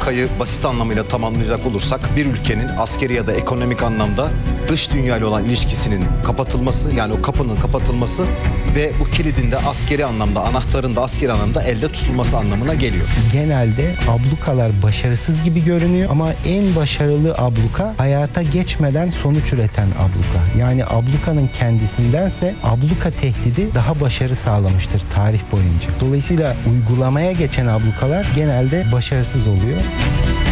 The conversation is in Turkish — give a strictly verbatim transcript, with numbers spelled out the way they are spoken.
ablukayı basit anlamıyla tamamlayacak olursak bir ülkenin askeri ya da ekonomik anlamda dış dünya ile olan ilişkisinin kapatılması, yani o kapının kapatılması ve bu kilidin de askeri anlamda, anahtarın da askeri anlamda elde tutulması anlamına geliyor. Genelde ablukalar başarısız gibi görünüyor ama en başarılı abluka hayata geçmeden sonuç üreten abluka. Yani ablukanın kendisindense abluka tehdidi daha başarı sağlamıştır tarih boyunca. Dolayısıyla uygulamaya geçen ablukalar genelde başarısız oluyor.